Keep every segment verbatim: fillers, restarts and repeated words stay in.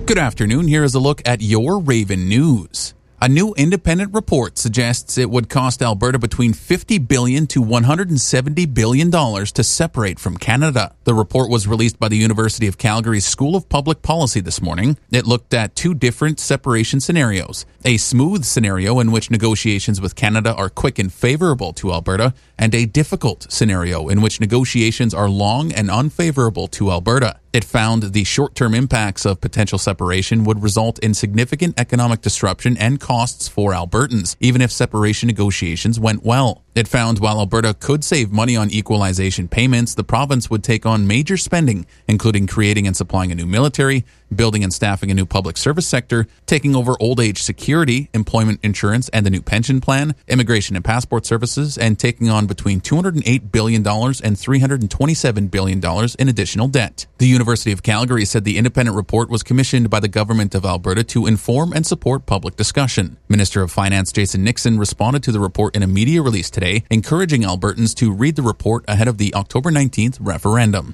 Good afternoon. Here is a look at your Raven News. A new independent report suggests it would cost Alberta between fifty billion dollars to one hundred seventy billion dollars to separate from Canada. The report was released by the University of Calgary's School of Public Policy this morning. It looked at two different separation scenarios. A smooth scenario in which negotiations with Canada are quick and favorable to Alberta, and a difficult scenario in which negotiations are long and unfavorable to Alberta. It found the short-term impacts of potential separation would result in significant economic disruption and costs for Albertans, even if separation negotiations went well. It found while Alberta could save money on equalization payments, the province would take on major spending, including creating and supplying a new military, building and staffing a new public service sector, taking over old age security, employment insurance and a new pension plan, immigration and passport services, and taking on between two hundred eight billion dollars and three hundred twenty-seven billion dollars in additional debt. The University of Calgary said the independent report was commissioned by the Government of Alberta to inform and support public discussion. Minister of Finance Jason Nixon responded to the report in a media release today, encouraging Albertans to read the report ahead of the October nineteenth referendum.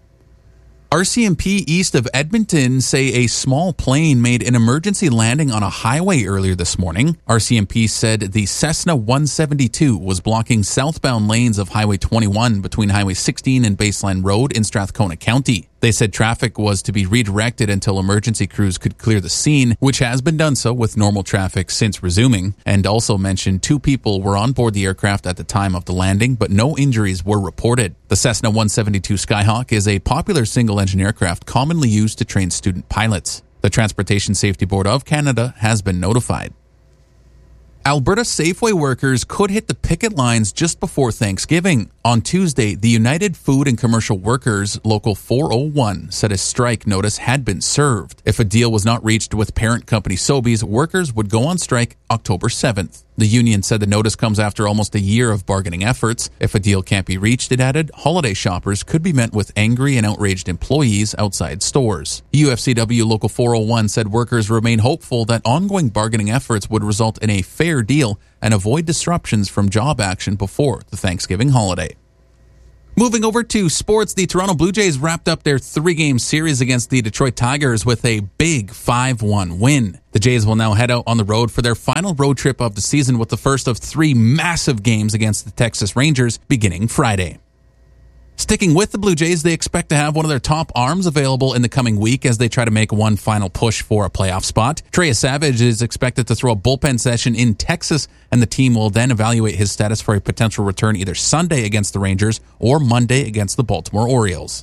R C M P east of Edmonton say a small plane made an emergency landing on a highway earlier this morning. R C M P said the Cessna one seventy-two was blocking southbound lanes of Highway twenty-one between Highway sixteen and Baseline Road in Strathcona County. They said traffic was to be redirected until emergency crews could clear the scene, which has been done so with normal traffic since resuming, and also mentioned two people were on board the aircraft at the time of the landing, but no injuries were reported. The Cessna one seventy-two Skyhawk is a popular single-engine aircraft commonly used to train student pilots. The Transportation Safety Board of Canada has been notified. Alberta Safeway workers could hit the picket lines just before Thanksgiving. On Tuesday, the United Food and Commercial Workers Local four oh one said a strike notice had been served. If a deal was not reached with parent company Sobeys, workers would go on strike October seventh. The union said the notice comes after almost a year of bargaining efforts. If a deal can't be reached, it added, holiday shoppers could be met with angry and outraged employees outside stores. U F C W Local four oh one said workers remain hopeful that ongoing bargaining efforts would result in a fair deal and avoid disruptions from job action before the Thanksgiving holiday. Moving over to sports, the Toronto Blue Jays wrapped up their three-game series against the Detroit Tigers with a big five one win. The Jays will now head out on the road for their final road trip of the season with the first of three massive games against the Texas Rangers beginning Friday. Sticking with the Blue Jays, they expect to have one of their top arms available in the coming week as they try to make one final push for a playoff spot. Trey Savage is expected to throw a bullpen session in Texas, and the team will then evaluate his status for a potential return either Sunday against the Rangers or Monday against the Baltimore Orioles.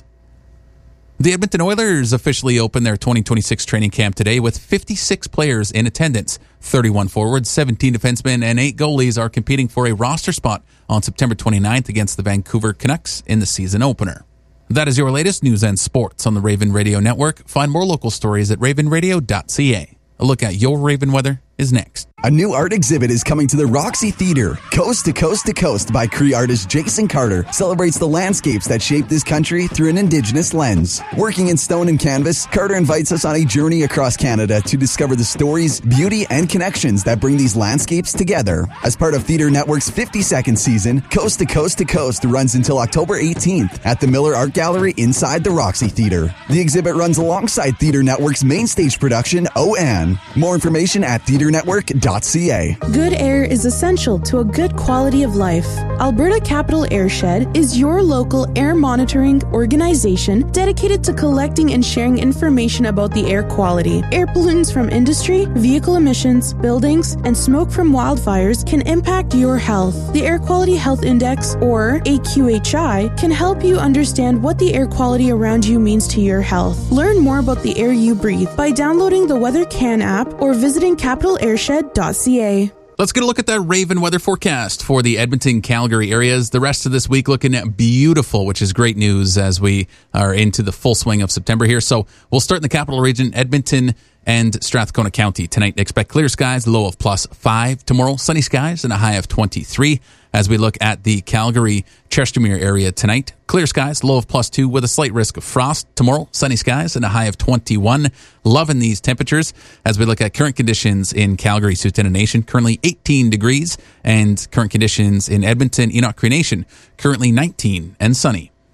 The Edmonton Oilers officially opened their twenty twenty-six training camp today with fifty-six players in attendance. thirty-one forwards, seventeen defensemen, and eight goalies are competing for a roster spot on September twenty-ninth against the Vancouver Canucks in the season opener. That is your latest news and sports on the Raven Radio Network. Find more local stories at raven radio dot c a. A look at your Raven weather is next. A new art exhibit is coming to the Roxy Theater. Coast to Coast to Coast by Cree artist Jason Carter celebrates the landscapes that shape this country through an Indigenous lens. Working in stone and canvas, Carter invites us on a journey across Canada to discover the stories, beauty, and connections that bring these landscapes together. As part of Theater Network's fifty-second season, Coast to Coast to Coast runs until October eighteenth at the Miller Art Gallery inside the Roxy Theater. The exhibit runs alongside Theater Network's main stage production, O N. More information at theater network dot c a. Good air is essential to a good quality of life. Alberta Capital Airshed is your local air monitoring organization dedicated to collecting and sharing information about the air quality. Air pollutants from industry, vehicle emissions, buildings, and smoke from wildfires can impact your health. The Air Quality Health Index, or A Q H I, can help you understand what the air quality around you means to your health. Learn more about the air you breathe by downloading the Weather Can app or visiting capital airshed dot c a. Let's get a look at that Raven weather forecast for the Edmonton, Calgary areas. The rest of this week looking at beautiful, which is great news as we are into the full swing of September here. So we'll start in the capital region, Edmonton and Strathcona County. Tonight, expect clear skies, low of plus five. Tomorrow, sunny skies and a high of twenty-three. As we look at the Calgary, Chestermere area tonight, clear skies, low of plus two with a slight risk of frost. Tomorrow, sunny skies and a high of twenty-one. Loving these temperatures. As we look at current conditions in Calgary, Sioux Nation, currently eighteen degrees, and current conditions in Edmonton, Enoch Cree Nation, currently nineteen and sunny.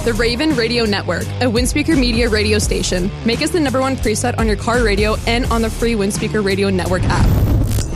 The Raven Radio Network, a Windspeaker Media radio station. Make us the number one preset on your car radio and on the free Windspeaker Radio Network app.